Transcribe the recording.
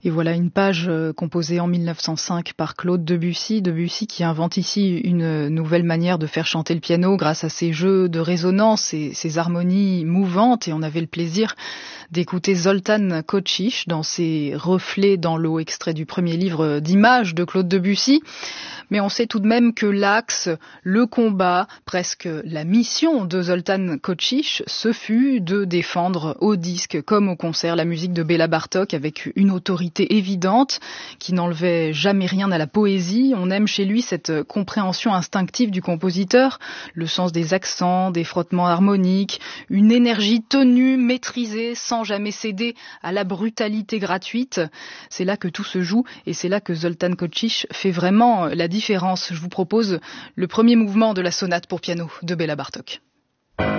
Et voilà une page composée en 1905 par Claude Debussy. Debussy qui invente ici une nouvelle manière de faire chanter le piano grâce à ses jeux de résonance et ses harmonies mouvantes. Et on avait le plaisir d'écouter Zoltán Kocsich dans ses Reflets dans l'eau, extrait du premier livre d'images de Claude Debussy. Mais on sait tout de même que l'axe, le combat, presque la mission de Zoltán Kocsich, ce fut de défendre au disque comme au concert la musique de Béla Bartók avec une autorité évidente qui n'enlevait jamais rien à la poésie. On aime chez lui cette compréhension instinctive du compositeur, le sens des accents, des frottements harmoniques, une énergie tenue, maîtrisée, sans jamais céder à la brutalité gratuite. C'est là que tout se joue et c'est là que Zoltán Kocsich fait vraiment la différence. Je vous propose le premier mouvement de la sonate pour piano de Béla Bartók.